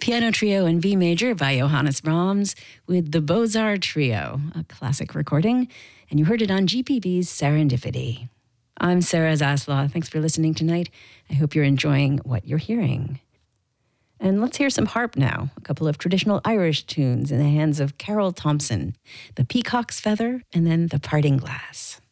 Piano Trio in V Major by Johannes Brahms with the Beaux-Arts Trio, a classic recording, and you heard it on GPB's Serendipity. I'm Sarah Zaslaw. Thanks for listening tonight. I hope you're enjoying what you're hearing. And let's hear some harp now, a couple of traditional Irish tunes in the hands of Carol Thompson, The Peacock's Feather and then The Parting Glass.